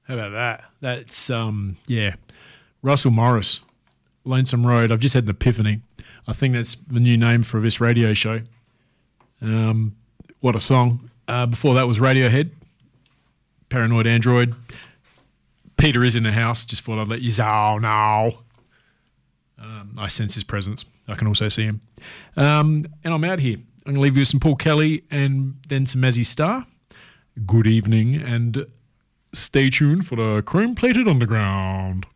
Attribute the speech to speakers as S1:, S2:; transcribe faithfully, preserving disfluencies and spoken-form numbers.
S1: How about that? That's, um, yeah, Russell Morris, Lonesome Road. I've just had an epiphany. I think that's the new name for this radio show. Um, what a song. Uh, before that was Radiohead, Paranoid Android. Peter is in the house. Just thought I'd let you know now. Um, I sense his presence. I can also see him. Um, and I'm out here. I'm going to leave you with some Paul Kelly and then some Mazzy Star. Good evening and stay tuned for the Chrome Plated Underground.